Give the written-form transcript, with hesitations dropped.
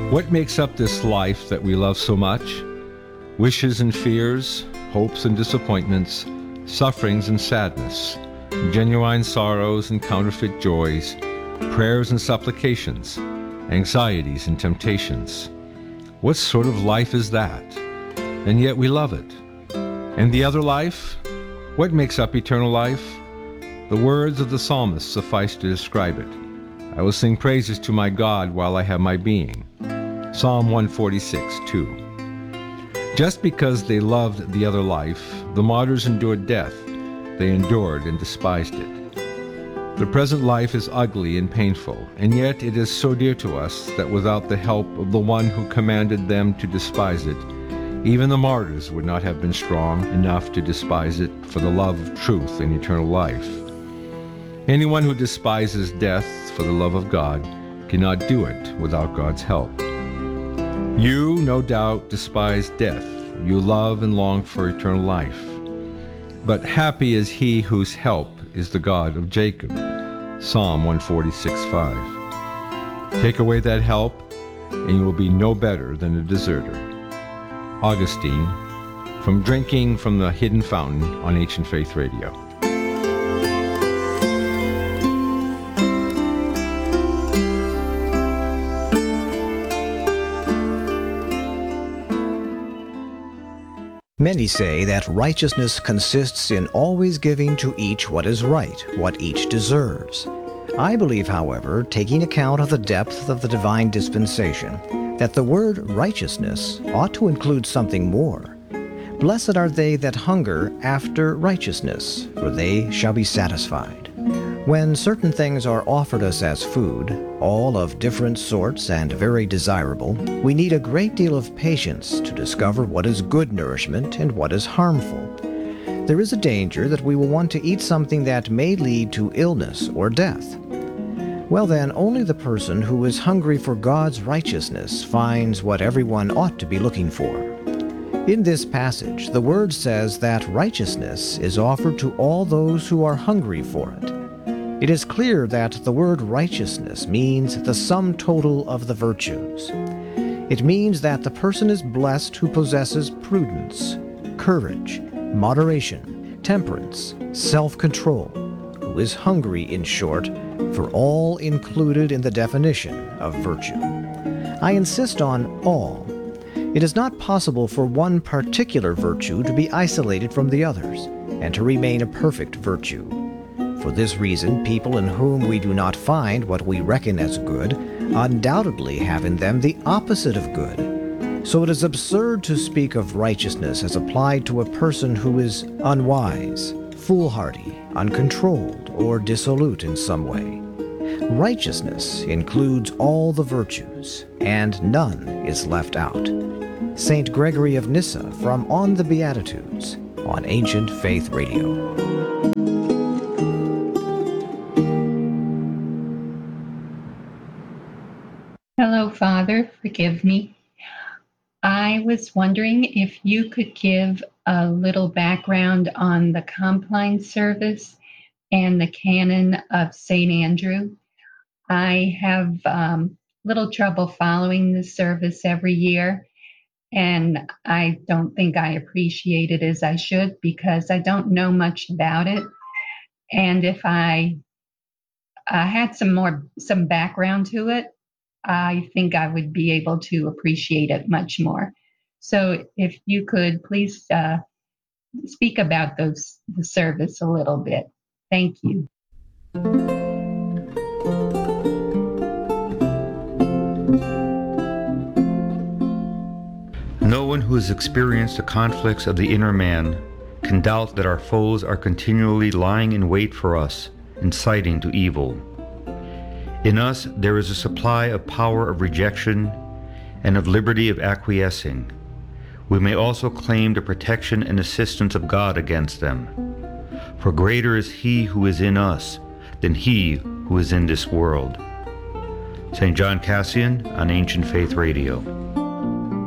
What makes up this life that we love so much? Wishes and fears, hopes and disappointments, sufferings and sadness, genuine sorrows and counterfeit joys, prayers and supplications, anxieties and temptations. What sort of life is that? And yet we love it. And the other life? What makes up eternal life? The words of the psalmist suffice to describe it. I will sing praises to my God while I have my being. Psalm 146:2. Just because they loved the other life, the martyrs endured death. They endured and despised it. The present life is ugly and painful, and yet it is so dear to us that without the help of the one who commanded them to despise it, even the martyrs would not have been strong enough to despise it for the love of truth and eternal life. Anyone who despises death for the love of God cannot do it without God's help. You, no doubt, despise death. You love and long for eternal life. But happy is he whose help is the God of Jacob. Psalm 146:5. Take away that help, and you will be no better than a deserter. Augustine, from Drinking from the Hidden Fountain on Ancient Faith Radio. Many say that righteousness consists in always giving to each what is right, what each deserves. I believe, however, taking account of the depth of the divine dispensation, that the word righteousness ought to include something more. Blessed are they that hunger after righteousness, for they shall be satisfied. When certain things are offered us as food, all of different sorts and very desirable, we need a great deal of patience to discover what is good nourishment and what is harmful. There is a danger that we will want to eat something that may lead to illness or death. Well then, only the person who is hungry for God's righteousness finds what everyone ought to be looking for. In this passage, the Word says that righteousness is offered to all those who are hungry for it. It is clear that the word righteousness means the sum total of the virtues. It means that the person is blessed who possesses prudence, courage, moderation, temperance, self-control, who is hungry, in short, for all included in the definition of virtue. I insist on all. It is not possible for one particular virtue to be isolated from the others and to remain a perfect virtue. For this reason, people in whom we do not find what we reckon as good undoubtedly have in them the opposite of good. So it is absurd to speak of righteousness as applied to a person who is unwise, foolhardy, uncontrolled, or dissolute in some way. Righteousness includes all the virtues, and none is left out. St. Gregory of Nyssa from On the Beatitudes on Ancient Faith Radio. Hello, Father, forgive me. I was wondering if you could give a little background on the Compline service and the Canon of St. Andrew. I have little trouble following the service every year, and I don't think I appreciate it as I should because I don't know much about it. And if I had some background to it, I think I would be able to appreciate it much more. So if you could please speak about the service a little bit. Thank you. No one who has experienced the conflicts of the inner man can doubt that our foes are continually lying in wait for us, inciting to evil. In us there is a supply of power of rejection and of liberty of acquiescing. We may also claim the protection and assistance of God against them. For greater is He who is in us than he who is in this world. St. John Cassian on Ancient Faith Radio.